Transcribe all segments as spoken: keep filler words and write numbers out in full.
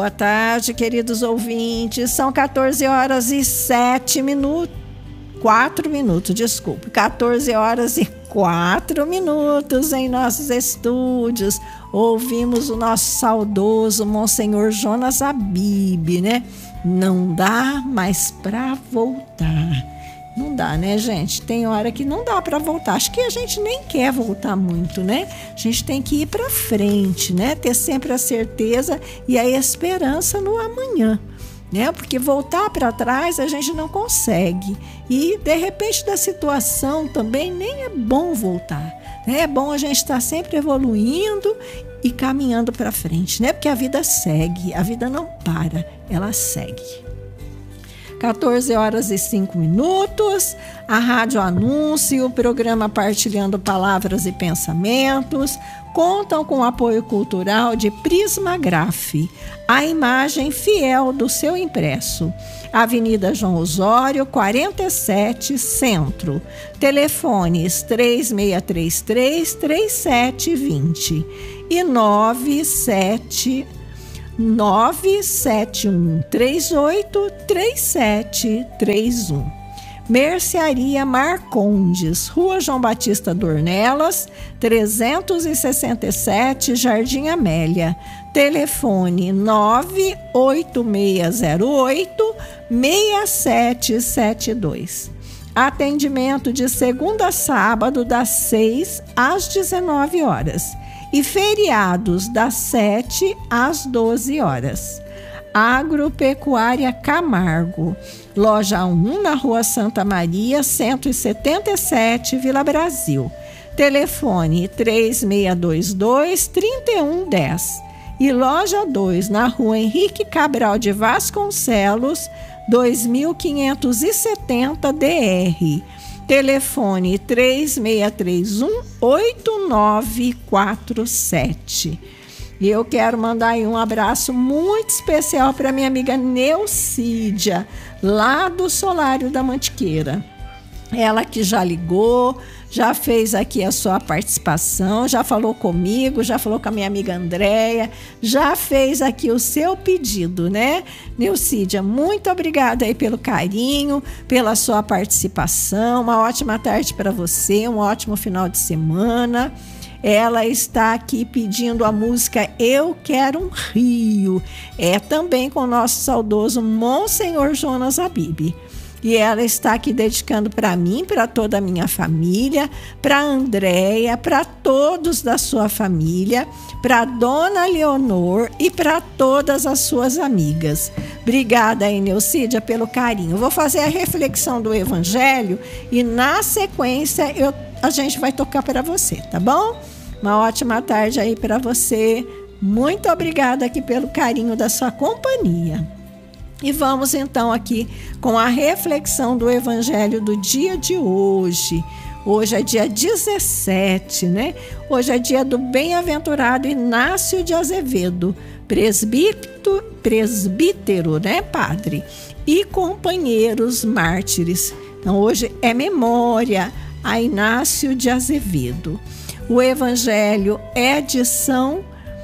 boa tarde, queridos ouvintes. São quatorze horas e sete minutos. quatro minutos, desculpe. quatorze horas e quatro minutos em nossos estúdios. Ouvimos o nosso saudoso Monsenhor Jonas Abib, né? Não dá mais para voltar. Não dá, né, gente? Tem hora que não dá para voltar. Acho que a gente nem quer voltar muito, né? A gente tem que ir para frente, né? Ter sempre a certeza e a esperança no amanhã, né? Porque voltar para trás a gente não consegue. E, de repente, da situação também nem é bom voltar, né? É bom a gente estar sempre evoluindo e caminhando para frente, né? Porque a vida segue, a vida não para, ela segue. quatorze horas e cinco minutos, a Rádio Anúncio e o programa Partilhando Palavras e Pensamentos contam com o apoio cultural de Prisma Graf, a imagem fiel do seu impresso. Avenida João Osório, quarenta e sete, Centro. Telefones três seis três três, três sete dois zero e nove sete nove sete um três oito três sete três um. Mercearia Marcondes, Rua João Batista Dornelas, trezentos e sessenta e sete, Jardim Amélia. Telefone nove oito seis zero oito, seis sete sete dois. Atendimento de segunda a sábado, das seis às dezenove horas. E feriados das sete às doze horas. Agropecuária Camargo, loja um, na Rua Santa Maria, cento e setenta e sete, Vila Brasil. Telefone três seis dois dois, três um um zero. E loja dois, na Rua Henrique Cabral de Vasconcelos, dois mil quinhentos e setenta, D R. Telefone três seis três um, oito nove quatro sete. E eu quero mandar aí um abraço muito especial para minha amiga Neucídia, lá do Solário da Mantiqueira. Ela que já ligou, já fez aqui a sua participação, já falou comigo, já falou com a minha amiga Andréia, já fez aqui o seu pedido, né? Neucídia, muito obrigada aí pelo carinho, pela sua participação. Uma ótima tarde para você, um ótimo final de semana. Ela está aqui pedindo a música Eu Quero um Rio. É também com o nosso saudoso Monsenhor Jonas Abib. E ela está aqui dedicando para mim, para toda a minha família, para a Andréia, para todos da sua família, para a dona Leonor e para todas as suas amigas. Obrigada aí, Neucídia, pelo carinho. Vou fazer a reflexão do Evangelho e, na sequência, eu, a gente vai tocar para você, tá bom? Uma ótima tarde aí para você. Muito obrigada aqui pelo carinho da sua companhia. E vamos então aqui com a reflexão do Evangelho do dia de hoje. Hoje é dia dezessete, né? Hoje é dia do bem-aventurado Inácio de Azevedo, presbítero, presbítero, né, padre? E companheiros mártires. Então hoje é memória a Inácio de Azevedo. O Evangelho é de São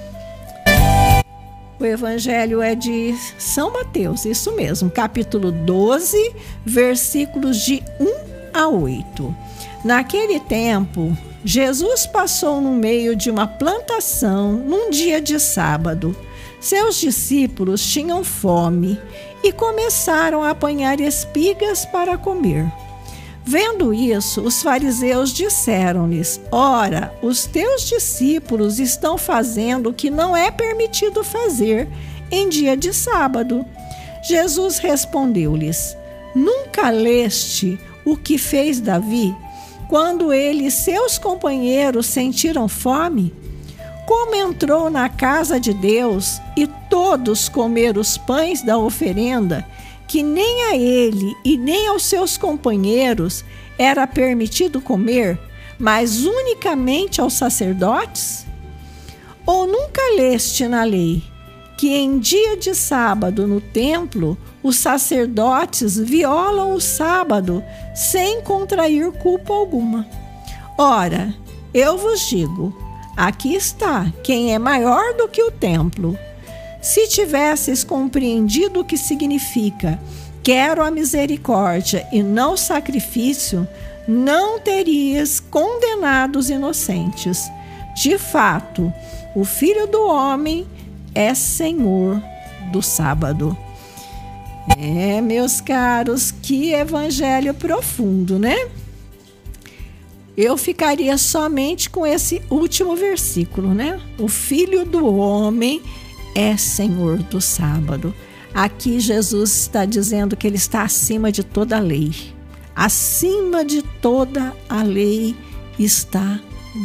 O Evangelho é de São Mateus, isso mesmo, capítulo doze, versículos de um a oito. Naquele tempo, Jesus passou no meio de uma plantação num dia de sábado. Seus discípulos tinham fome e começaram a apanhar espigas para comer. Vendo isso, os fariseus disseram-lhes: Ora, os teus discípulos estão fazendo o que não é permitido fazer em dia de sábado. Jesus respondeu-lhes: Nunca leste o que fez Davi, quando ele e seus companheiros sentiram fome? Como entrou na casa de Deus e todos comeram os pães da oferenda, que nem a ele e nem aos seus companheiros era permitido comer, mas unicamente aos sacerdotes? Ou nunca leste na lei que em dia de sábado no templo os sacerdotes violam o sábado sem contrair culpa alguma? Ora, eu vos digo, aqui está quem é maior do que o templo. Se tivesses compreendido o que significa quero a misericórdia e não o sacrifício, não terias condenado os inocentes. De fato, o Filho do Homem é Senhor do sábado. É, meus caros, que evangelho profundo, né? Eu ficaria somente com esse último versículo, né? O Filho do Homem é Senhor do sábado. Aqui Jesus está dizendo que ele está acima de toda a lei. Acima de toda a lei está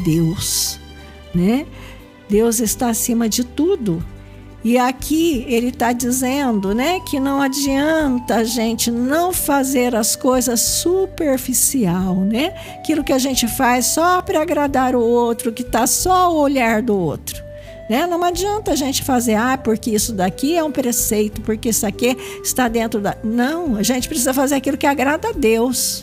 Deus, né? Deus está acima de tudo. E aqui ele está dizendo, né, que não adianta a gente não fazer as coisas superficial, né? Aquilo que a gente faz só para agradar o outro, que está só ao olhar do outro. Né? Não adianta a gente fazer, ah, porque isso daqui é um preceito, porque isso aqui está dentro da... Não, a gente precisa fazer aquilo que agrada a Deus.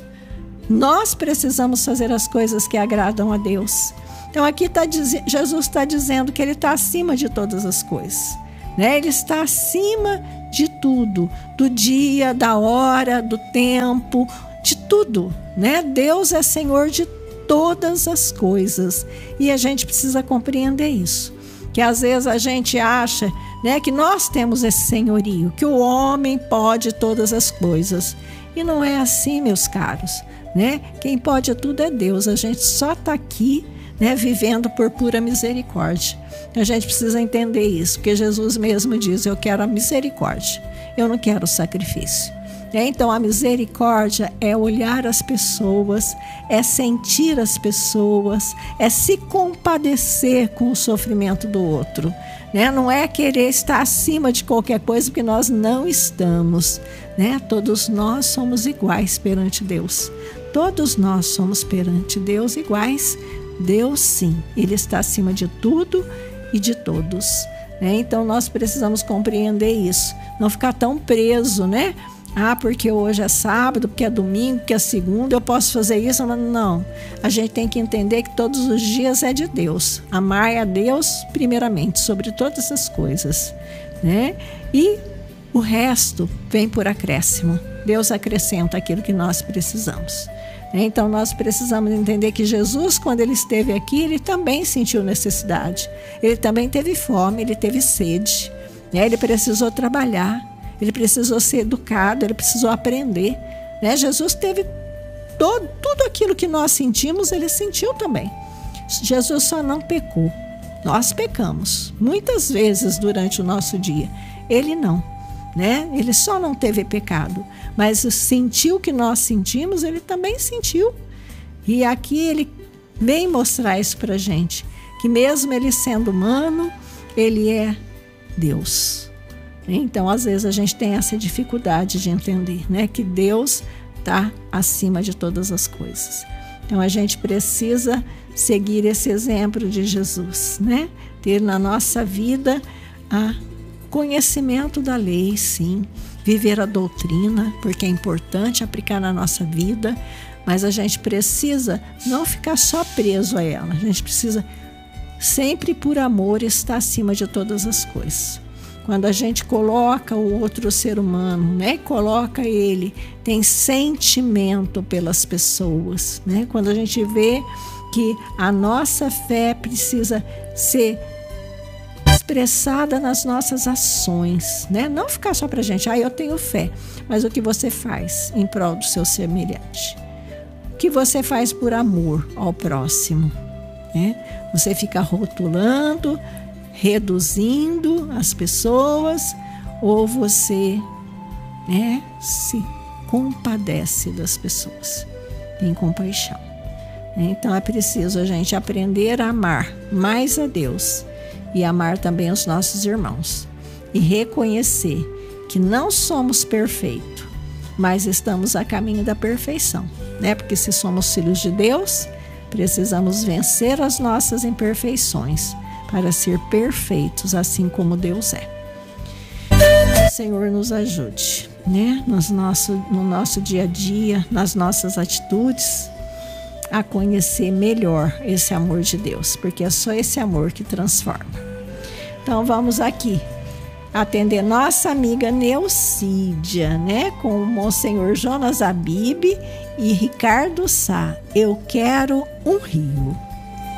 Nós precisamos fazer as coisas que agradam a Deus. Então aqui tá, Jesus está dizendo que ele está acima de todas as coisas. Né? Ele está acima de tudo, do dia, da hora, do tempo, de tudo. Né? Deus é Senhor de todas as coisas e a gente precisa compreender isso. Que às vezes a gente acha, né, que nós temos esse senhorio, que o homem pode todas as coisas. E não é assim, meus caros. Né? Quem pode tudo é Deus. A gente só está aqui, né, vivendo por pura misericórdia. A gente precisa entender isso, porque Jesus mesmo diz, eu quero a misericórdia, eu não quero o sacrifício. Então a misericórdia é olhar as pessoas, é sentir as pessoas, é se compadecer com o sofrimento do outro. Né? Não é querer estar acima de qualquer coisa, porque nós não estamos. Né? Todos nós somos iguais perante Deus. Todos nós somos perante Deus iguais. Deus sim, Ele está acima de tudo e de todos. Né? Então nós precisamos compreender isso. Não ficar tão preso, né? Ah, porque hoje é sábado, porque é domingo, porque é segunda, eu posso fazer isso, mas não. A gente tem que entender que todos os dias é de Deus. Amar a Deus primeiramente, sobre todas as coisas. Né? E o resto vem por acréscimo. Deus acrescenta aquilo que nós precisamos. Então nós precisamos entender que Jesus, quando ele esteve aqui, ele também sentiu necessidade. Ele também teve fome, ele teve sede. Né? Ele precisou trabalhar. Ele precisou ser educado, ele precisou aprender. Né? Jesus teve todo, tudo aquilo que nós sentimos, ele sentiu também. Jesus só não pecou. Nós pecamos muitas vezes durante o nosso dia. Ele não. Né? Ele só não teve pecado. Mas sentiu o que nós sentimos, ele também sentiu. E aqui ele vem mostrar isso para a gente. Que mesmo ele sendo humano, ele é Deus. Então, às vezes, a gente tem essa dificuldade de entender, né? Que Deus está acima de todas as coisas. Então, a gente precisa seguir esse exemplo de Jesus, né? Ter na nossa vida a conhecimento da lei, sim. Viver a doutrina, porque é importante aplicar na nossa vida. Mas a gente precisa não ficar só preso a ela. A gente precisa sempre, por amor, estar acima de todas as coisas. Quando a gente coloca o outro ser humano, né? Coloca ele, tem sentimento pelas pessoas, né? Quando a gente vê que a nossa fé precisa ser expressada nas nossas ações, né? Não ficar só pra gente, ah, eu tenho fé, mas o que você faz em prol do seu semelhante? O que você faz por amor ao próximo, né? Você fica rotulando, reduzindo as pessoas, ou você, né, se compadece das pessoas, tem compaixão. Então é preciso a gente aprender a amar mais a Deus e amar também os nossos irmãos e reconhecer que não somos perfeitos, mas estamos a caminho da perfeição, né? Porque se somos filhos de Deus, precisamos vencer as nossas imperfeições para ser perfeitos, assim como Deus é. O Senhor nos ajude, né? Nos nosso, no nosso dia a dia, nas nossas atitudes, a conhecer melhor esse amor de Deus, porque é só esse amor que transforma. Então vamos aqui atender nossa amiga Neucídia, né? Com o Monsenhor Jonas Abib e Ricardo Sá. Eu quero um rio.